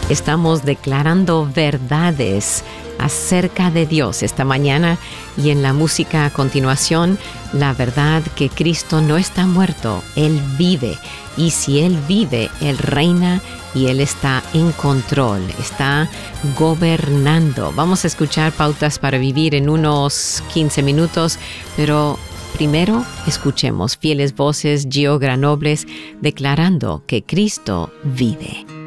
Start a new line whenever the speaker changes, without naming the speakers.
Estamos declarando verdades acerca de Dios esta mañana y en la música a continuación, la verdad que Cristo no está muerto, Él vive. Y si Él vive, Él reina y Él está en control, está gobernando. Vamos a escuchar Pautas para Vivir en unos 15 minutos, pero primero escuchemos fieles voces, Gio Granobles, declarando que Cristo vive.